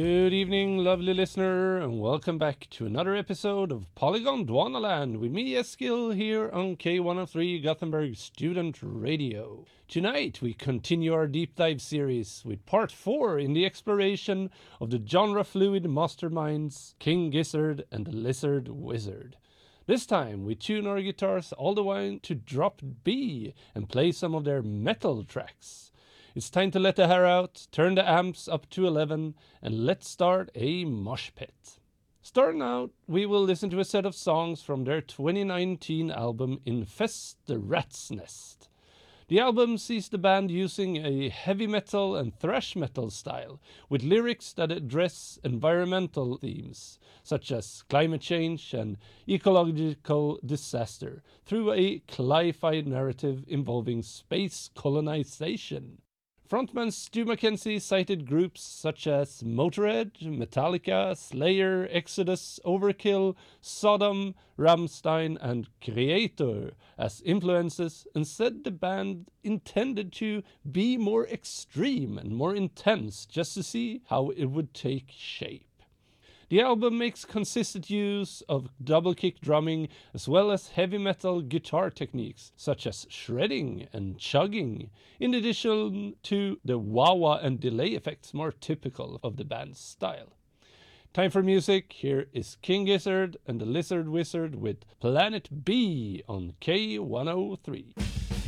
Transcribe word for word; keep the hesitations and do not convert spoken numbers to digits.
Good evening, lovely listener, and welcome back to another episode of Polygon Dwanaland with me, Eskil, here on K one oh three Gothenburg Student Radio. Tonight we continue our deep dive series with part four in the exploration of the genre fluid masterminds King Gizzard and the Lizard Wizard. This time we tune our guitars all the way to drop B and play some of their metal tracks. It's time to let the hair out, turn the amps up to eleven, and let's start a mosh pit. Starting out, we will listen to a set of songs from their twenty nineteen album Infest the Rat's Nest. The album sees the band using a heavy metal and thrash metal style, with lyrics that address environmental themes, such as climate change and ecological disaster, through a cli-fi narrative involving space colonization. Frontman Stu Mackenzie cited groups such as Motorhead, Metallica, Slayer, Exodus, Overkill, Sodom, Rammstein, and Kreator as influences, and said the band intended to be more extreme and more intense just to see how it would take shape. The album makes consistent use of double kick drumming as well as heavy metal guitar techniques such as shredding and chugging, in addition to the wah-wah and delay effects more typical of the band's style. Time for music. Here is King Gizzard and the Lizard Wizard with Planet B on K one oh three.